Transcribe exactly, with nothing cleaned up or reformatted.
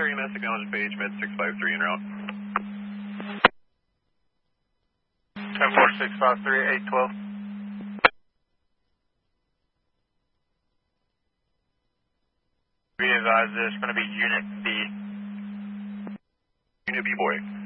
E M S acknowledge page med six five three en route. ten four six five three, eight twelve. Be advised, there's going to be Unit B. Unit B, boy.